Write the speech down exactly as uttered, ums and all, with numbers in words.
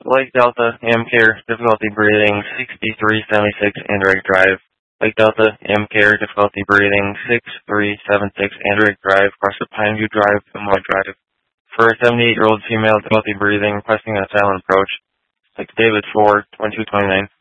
Lake Delta, AmCare, difficulty breathing, sixty-three seventy-six Android Drive. Lake Delta, AmCare, difficulty breathing, six three seven six Android Drive, across the Pineview Drive, Illinois Drive. For a seventy-eight-year-old female, difficulty breathing, requesting an silent approach. Like David four, twenty-two twenty-nine.